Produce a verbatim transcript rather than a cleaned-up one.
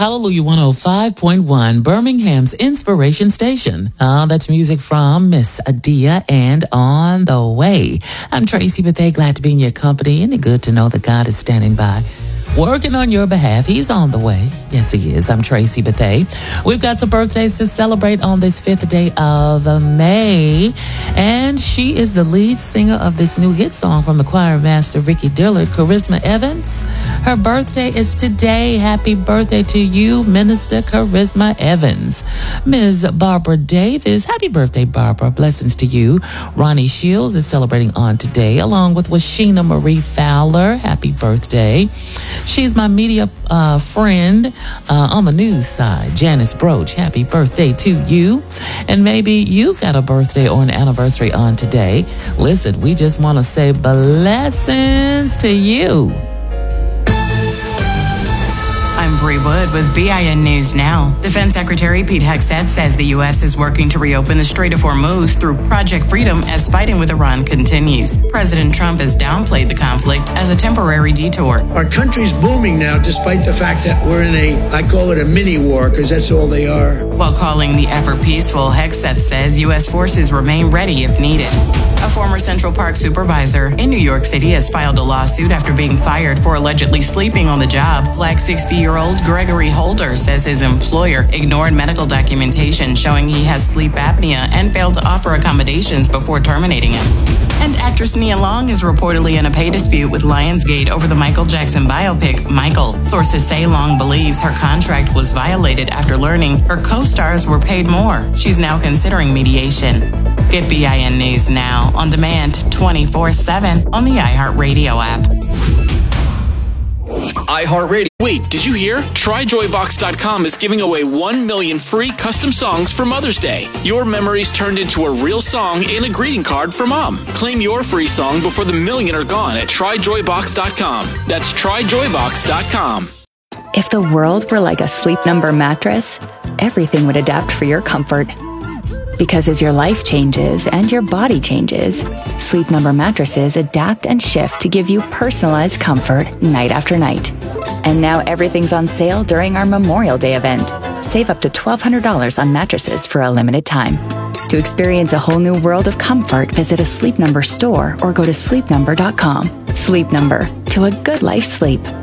Hallelujah one oh five point one, Birmingham's Inspiration Station. Uh, that's music from Miss Adia and On the Way. I'm Tracy Bethea, glad to be in your company, and it's good to know that God is standing by, working on your behalf. He's on the way. Yes, he is. I'm Tracy Bethea. We've got some birthdays to celebrate on this fifth day of May. And she is the lead singer of this new hit song from the choir master, Ricky Dillard, Charisma Evans. Her birthday is today. Happy birthday to you, Minister Charisma Evans. Miz Barbara Davis. Happy birthday, Barbara. Blessings to you. Ronnie Shields is celebrating on today, along with Washina Marie Fowler. Happy birthday. She's my media uh, friend uh, on the news side, Janice Broach. Happy birthday to you. And maybe you've got a birthday or an anniversary on today. Listen, we just want to say blessings to you. I'm Bree Wood with B I N News Now. Defense Secretary Pete Hegseth says the U S is working to reopen the Strait of Hormuz through Project Freedom as fighting with Iran continues. President Trump has downplayed the conflict as a temporary detour. Our country's booming now, despite the fact that we're in a, I call it a mini war, because that's all they are. While calling the effort peaceful, Hegseth says U S forces remain ready if needed. A former Central Park supervisor in New York City has filed a lawsuit after being fired for allegedly sleeping on the job. Black sixty-year-old Gregory Holder says his employer ignored medical documentation showing he has sleep apnea and failed to offer accommodations before terminating him. And actress Nia Long is reportedly in a pay dispute with Lionsgate over the Michael Jackson biopic, Michael. Sources say Long believes her contract was violated after learning her co-stars were paid more. She's now considering mediation. Get B I N News Now on demand twenty-four seven on the iHeartRadio app. iHeartRadio. Wait, did you hear? Try Joy Box dot com is giving away one million free custom songs for Mother's Day. Your memories turned into a real song and a greeting card for Mom. Claim your free song before the million are gone at Try Joy Box dot com. That's Try Joy Box dot com. If the world were like a Sleep Number mattress, everything would adapt for your comfort. Because as your life changes and your body changes, Sleep Number mattresses adapt and shift to give you personalized comfort night after night. And now everything's on sale during our Memorial Day event. Save up to twelve hundred dollars on mattresses for a limited time. To experience a whole new world of comfort, visit a Sleep Number store or go to sleep number dot com. Sleep Number, to a good life sleep.